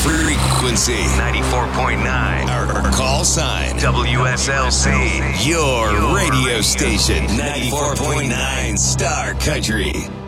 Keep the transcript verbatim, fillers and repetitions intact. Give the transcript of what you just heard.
Frequency ninety-four point nine. Our call sign W S L C. Your radio station ninety-four point nine Star Country.